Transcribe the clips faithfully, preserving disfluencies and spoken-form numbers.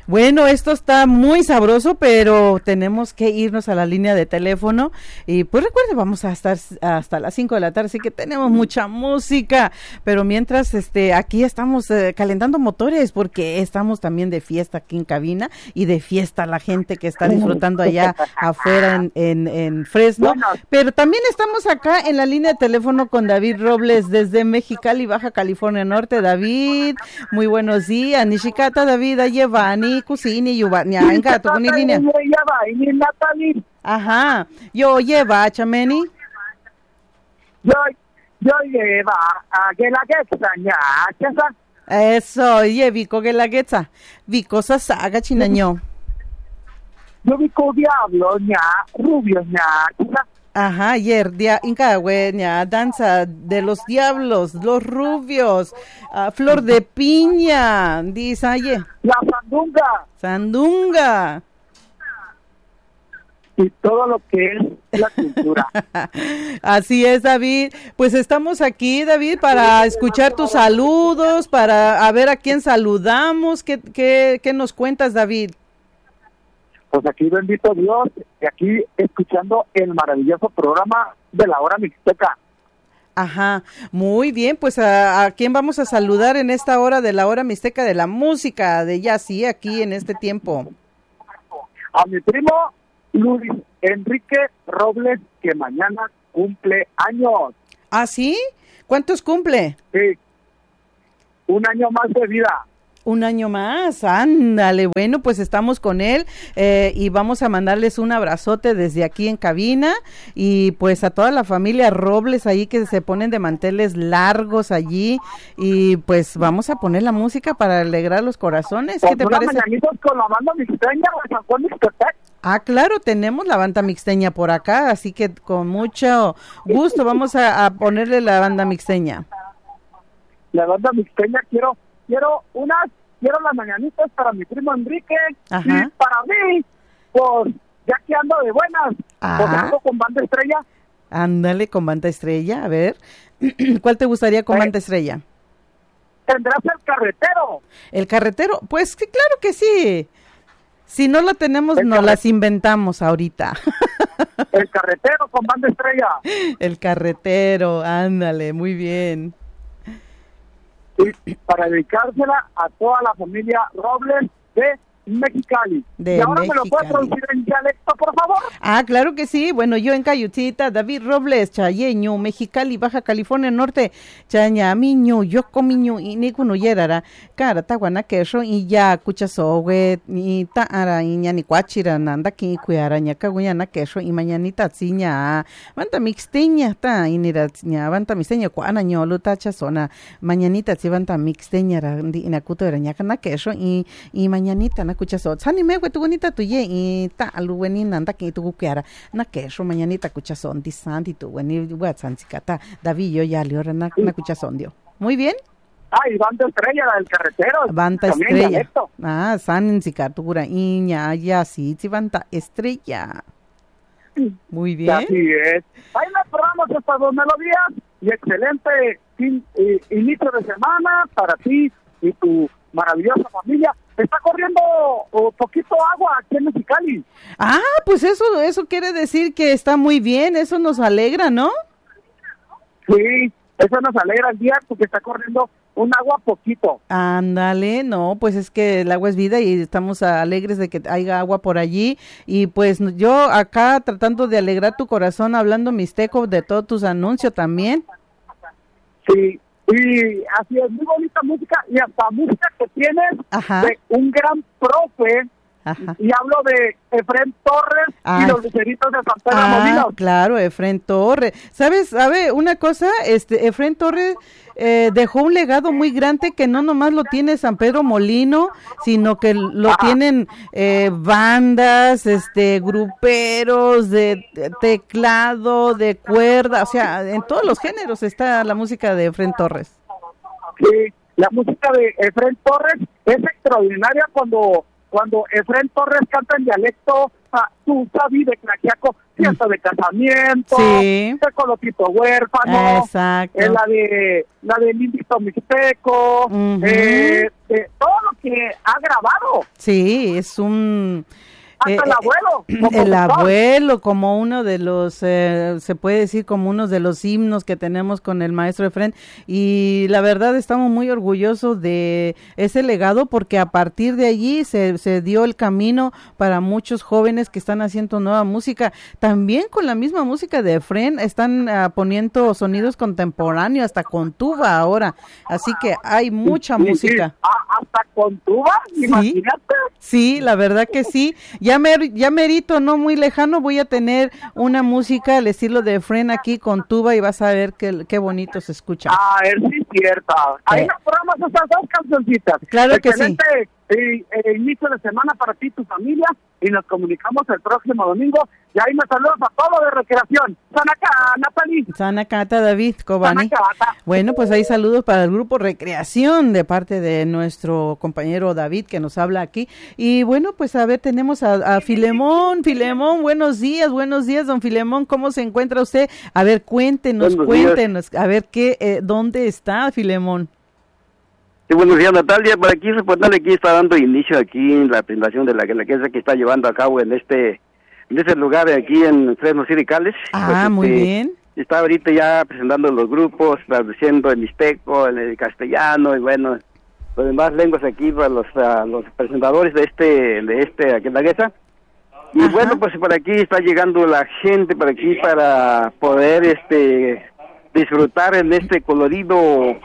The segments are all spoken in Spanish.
Bueno, esto está muy sabroso, pero tenemos que irnos a la línea de teléfono y pues recuerde, vamos a estar hasta las cinco de la tarde, así que tenemos mucha música, pero mientras este aquí estamos eh, calentando motores porque estamos también de fiesta aquí en cabina y de fiesta la gente que está disfrutando allá afuera en, en, en Fresno, bueno, pero también estamos acá en la línea de teléfono con David Robles desde Mexicali, Baja California Norte. David, muy buenos días. Nishikata David, Ayevani, Kusini, Yubani, venga, tu con línea. Ajá, yo lleva, Chameni. Yo, yo lleva a Gelaguetza, ña, eso, ye, Vico Gelaguetza, Vico Sasaga, Chinaño. Yo Vico Diablo, ña, Rubio, ña, ajá, ayer, dia, inca, güeña, danza de los diablos, los rubios, uh, flor de piña, dice, ayer. La sandunga. Sandunga. Y todo lo que es la cultura. Así es, David. Pues estamos aquí, David, para escuchar tus saludos, para a ver a quién saludamos. ¿Qué, qué, qué nos cuentas, David? Pues aquí, bendito Dios, y aquí escuchando el maravilloso programa de la Hora Mixteca. Ajá, muy bien, pues a, a quién vamos a saludar en esta hora de la Hora Mixteca de la música, de ya sí, aquí en este tiempo. A mi primo Luis Enrique Robles, que mañana cumple años. ¿Ah, sí? ¿Cuántos cumple? Sí, un año más de vida. Un año más, ándale, bueno, pues estamos con él eh, y vamos a mandarles un abrazote desde aquí en cabina y pues a toda la familia Robles ahí que se ponen de manteles largos allí y pues vamos a poner la música para alegrar los corazones. ¿Qué te parece? Con la banda mixteña, ah, claro, tenemos la banda mixteña por acá, así que con mucho gusto vamos a, a ponerle la banda mixteña. La banda mixteña quiero Quiero unas, quiero las mañanitas para mi primo Enrique. Ajá. Y para mí, pues, ya que ando de buenas, pues ando con Banda Estrella. Ándale, con Banda Estrella, a ver, ¿cuál te gustaría con eh, Banda Estrella? ¿Tendrás el carretero? ¿El carretero? Pues sí, claro que sí. Si no lo tenemos, el nos carre... las inventamos ahorita. El carretero con Banda Estrella. El carretero, ándale, muy bien. Y para dedicársela a toda la familia Robles de Mexicali. De y ahora Mexicali. ¿Me lo puede traducir en dialecto, por favor? Ah, claro que sí. Bueno, yo en Cayuchita, David Robles, Chayeño, Mexicali, Baja California Norte, Chañamiño, Yocomiño, y Nikuno Yerara, Cara, Taguana, Queso, y ya, Cuchazo, güey, y Taara, y Ñanicuachira, Nanda, Ki, Cuiara, Ñacaguñana, Queso, y Mañanita, Ziña, Vanta Mixteña, Ta, y Niraña, Vanta Mixteña, Cuana, Ñolo, Tachazona, Mañanita, si Vanta Mixteña, Inacuto, era Ñacana, Queso, y, y Mañanita, Cuchazo, Sani me tu bonita tuye y ta aluweni nanda que tu kukiara na queso mañanita cuchazón di santi tu weni watsan sikata David yo ya le na na cuchazón dio. Muy bien. Ah, y Banda Estrella, la del carretero. Banda Estrella. Ah, san sikatura iña ya sí, si Banda Estrella. Muy bien. Así es. Ahí nos probamos estas dos melodías y excelente fin, eh, inicio de semana para ti y tu maravillosa familia. Está corriendo un poquito agua aquí en Mexicali. Ah, pues eso eso quiere decir que está muy bien, eso nos alegra, ¿no? Sí, eso nos alegra el día porque está corriendo un agua poquito. Ándale, no, pues es que el agua es vida y estamos alegres de que haya agua por allí y pues yo acá tratando de alegrar tu corazón hablando mixteco de todos tus anuncios también. Sí. Y así es, muy bonita música y hasta música que tienes Ajá. de un gran profe. Ajá. Y hablo de Efrén Torres Ay. y los luceritos de San Pedro ah, Molinos. Claro, Efrén Torres. ¿Sabes? ¿Sabe una cosa? Este Efrén Torres eh, dejó un legado muy grande que no nomás lo tiene San Pedro Molino, sino que lo Ajá. tienen eh, bandas, este gruperos de, de teclado, de cuerda, o sea, en todos los géneros está la música de Efrén Torres. Sí, la música de Efrén Torres es extraordinaria cuando Cuando Efrén Torres canta en dialecto, ah, tú sabes de Claquiaco, fiesta de casamiento, sí. de Colotito Huérfano, exacto. Eh, la de la del Indito Mixteco, uh-huh. eh, de todo lo que ha grabado todo. Sí, es un... Hasta eh, el abuelo. El compositor. abuelo, como uno de los, eh, se puede decir como uno de los himnos que tenemos con el maestro Efrén, y la verdad estamos muy orgullosos de ese legado porque a partir de allí se, se dio el camino para muchos jóvenes que están haciendo nueva música. También con la misma música de Efrén están uh, poniendo sonidos contemporáneos, hasta con tuba ahora, así que hay mucha Sí, música. sí. Ah, hasta con tuba, Sí. imagínate. Sí, la verdad que sí. Ya, mer, ya merito, no muy lejano, voy a tener una música al estilo de Efrén aquí con tuba y vas a ver qué, qué bonito se escucha. Ah, es sí cierto. Ahí Eh. nos ponemos estas dos cancioncitas. Claro que sí. Excelente eh, eh, inicio de semana para ti y tu familia, y nos comunicamos el próximo domingo. Y ahí me saludos a todos de recreación. Sanacá, Natalie. Sanacata, David Kobani. Sanacata. Bueno, pues ahí saludos para el grupo Recreación de parte de nuestro compañero David que nos habla aquí. Y bueno, pues a ver, tenemos a, a Filemón. Filemón, buenos días, buenos días, don Filemón, ¿cómo se encuentra usted? A ver, cuéntenos, Buenos cuéntenos, días. A ver qué, eh, ¿dónde está Filemón? Sí, buenos días, Natalia. Por aquí, reportarle aquí está dando inicio aquí en la presentación de la que que está llevando a cabo en este en este lugar de aquí en Fresno City College. Ah, pues, muy este, bien. Está ahorita ya presentando los grupos, traduciendo el mixteco, el castellano y bueno, las demás lenguas aquí para los uh, los presentadores de este de este aquí en la guesa. Y Ajá. bueno, pues por aquí está llegando la gente por aquí para poder este disfrutar en este colorido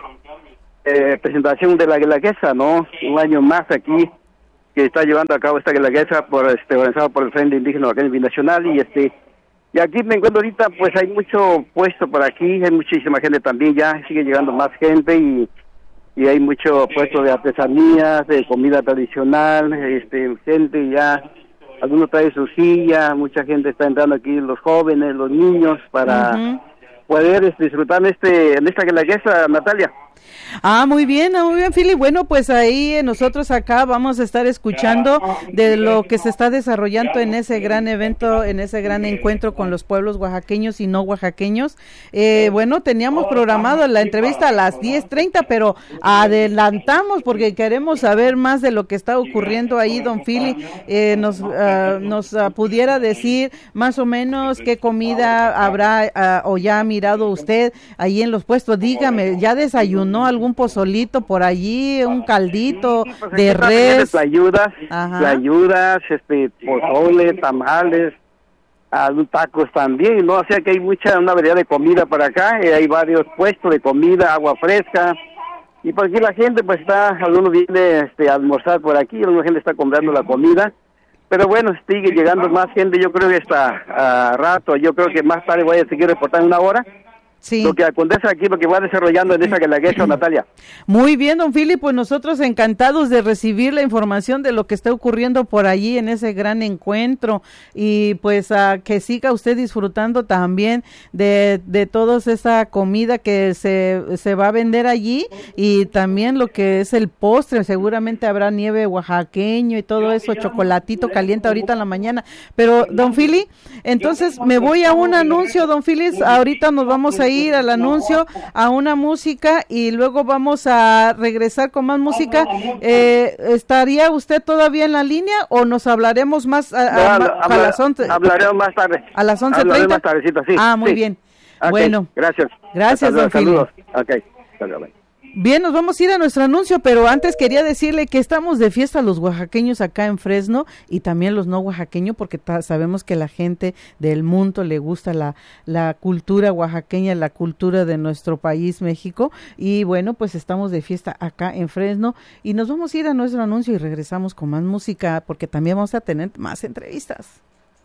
eh, presentación de la guelaguesa, ¿no? Un año más aquí que está llevando a cabo esta guelaguesa por este organizado por el Frente Indígena Organización Binacional, y este y aquí me encuentro ahorita, pues hay mucho puesto por aquí, hay muchísima gente también, ya sigue llegando más gente y y hay mucho puesto de artesanías, de comida tradicional, este gente ya, algunos traen su silla, mucha gente está entrando aquí, los jóvenes, los niños, para uh-huh. poder este, disfrutar en este en esta guelaguesa, Natalia. Ah, muy bien, muy bien, Philly. Bueno, pues ahí eh, nosotros acá vamos a estar escuchando de lo que se está desarrollando en ese gran evento, en ese gran encuentro con los pueblos oaxaqueños y no oaxaqueños. Eh, bueno, teníamos programado la entrevista a las diez treinta, pero adelantamos porque queremos saber más de lo que está ocurriendo ahí, don Philly. Eh, nos uh, nos uh, pudiera decir más o menos qué comida habrá uh, o ya ha mirado usted ahí en los puestos. Dígame, ¿ya desayunó algún pozolito por allí, un caldito sí, pues de res? Ayudas, ayudas, este, pozole, tamales, algún tacos también, ¿no? O sea que hay mucha, una variedad de comida para acá, eh, hay varios puestos de comida, agua fresca, y por aquí la gente pues está, algunos vienen este, a almorzar por aquí, alguna gente está comprando la comida, pero bueno, sigue llegando más gente, yo creo que está a rato, yo creo que más tarde voy a seguir reportando una hora. Sí. Lo que acontece aquí, lo que va desarrollando en esa guelaguesa, Natalia. Muy bien, don Philip, pues nosotros encantados de recibir la información de lo que está ocurriendo por allí en ese gran encuentro, y pues uh, que siga usted disfrutando también de, de toda esa comida que se, se va a vender allí, y también lo que es el postre, seguramente habrá nieve oaxaqueño y todo eso, chocolatito caliente ahorita en la mañana. Pero don Philip, entonces me voy a un anuncio, don Philip, ahorita nos vamos a ir al anuncio, a una música, y luego vamos a regresar con más música. Eh, ¿Estaría usted todavía en la línea o nos hablaremos más a, a, no, a, habla, a las once? Hablaremos más tarde. A las once treinta. Más tardecito, sí. Ah, muy sí. bien. Okay, bueno. Gracias. Gracias, don Philip. Okay. Saludos. Bien, nos vamos a ir a nuestro anuncio, pero antes quería decirle que estamos de fiesta los oaxaqueños acá en Fresno, y también los no oaxaqueños, porque ta- sabemos que la gente del mundo le gusta la, la cultura oaxaqueña, la cultura de nuestro país, México, y bueno, pues estamos de fiesta acá en Fresno, y nos vamos a ir a nuestro anuncio y regresamos con más música, porque también vamos a tener más entrevistas.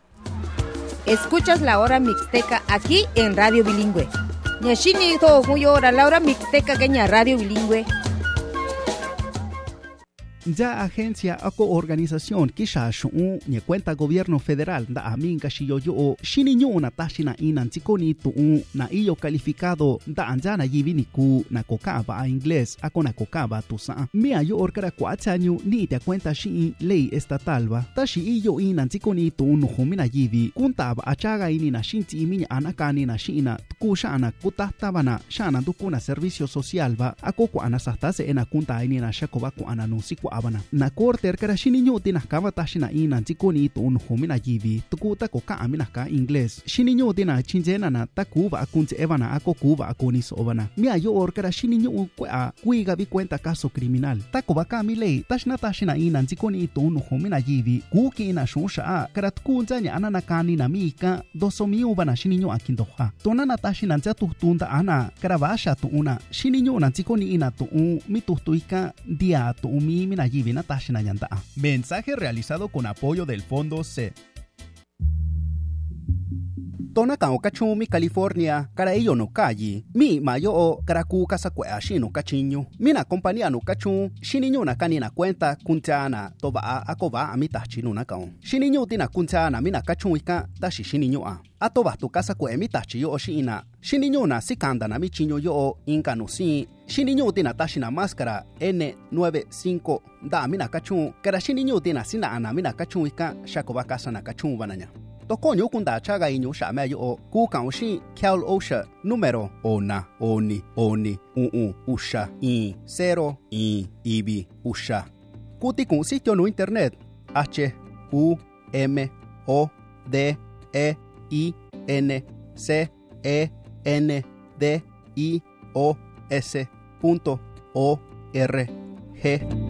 Escuchas la hora mixteca aquí en Radio Bilingüe. Nyashini to kuyora la hora mixteca kenya Radio Bilingüe. Ya agencia o organización kisha shu ni cuenta gobierno federal da aminga shiyoyo o shininyo na tashina inantikoni tu na iyo calificado da anjana yivini ku na kokaba a inglés a kona kokaba tu sa mi ayo orkara kwatsanyu ni te cuenta shi ley estatal ba tashi iyo inantikoni tu no humina yivi kuntaba achaga ini na shinti iminya anakani na shina kushana kutahtabana shana dukuna servicio social ba akoko anasastase ena kunta ini na shakoba ku ananusi ku abana na korter kara shini nyu tina kama tashina ina jikoni to un homina yivi tuku ta ko ka amina ka inglés shini nyu tina chinjena na takuva akunche evana ako kuva akoni sobana mi ayo or kara shini nyu kwa kuiga vi cuenta caso criminal tako baka mi lei tashna tashina ina jikoni to un homina yivi kuki ina shusha kara tukunja nya anana kani na mika doso mi ubana shini nyu akindoha tonana tashina jatu tunda ana kara vasha to una shini nyu na jikoni ina to un mi tutuika dia to umi mina yivi na tashina yanda. Mensaje realizado con apoyo del Fondo C. Tona kao kachumi California kara iyo no kayi mi mayo o karaku kasakwe ashino kachinyo mina compañía no kachu shininyo na kanina cuenta kuntana toba akoba amita chino na kao shininyo tina kuntana mina kachuika tashi shininyo a atoba tu kasakwe mita chiyo oshina shininyo na sikanda na michinyo yo inka no si shininyo tina tashi na máscara N noventa y cinco da mina kachu kara shininyo tina sina ana mina kachuika shakoba kasa na kachu bananya. Tokonyo kunda chaga inyo shamayo o ku kaunshi Cal Osha número ona oni oni uu usha i cero i ibi usha. Kuti kun sitio no internet H U M O D E I N C E N D I O S punto O R G